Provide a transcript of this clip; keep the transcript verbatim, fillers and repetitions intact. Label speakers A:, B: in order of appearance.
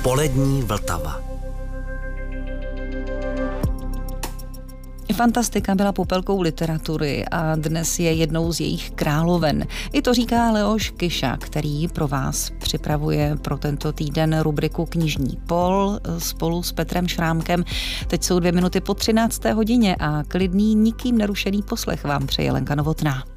A: Polední Vltava.
B: Fantastika byla popelkou literatury a dnes je jednou z jejich královen. I to říká Leoš Kyša, který pro vás připravuje pro tento týden rubriku Knižní pol spolu s Petrem Šrámkem. Teď jsou dvě minuty po třinácté hodině a klidný, nikým nerušený poslech vám přeje Lenka Novotná.